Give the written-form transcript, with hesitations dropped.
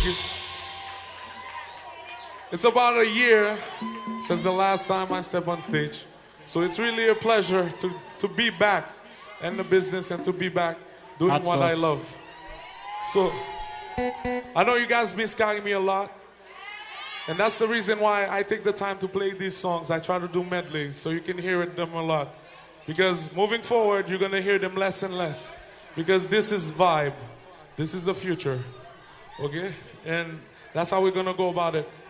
you. It's about a year since the last time I stepped on stage. So it's really a pleasure to be back in the business and to be back doing Hot what I sauce. love. So I know you guys miss Skying me a lot. And that's the reason why I take the time to play these songs. I try to do medleys so you can hear them a lot. Because moving forward, you're going to hear them less and less. Because this is vibe. This is the future. Okay? And that's how we're going to go about it.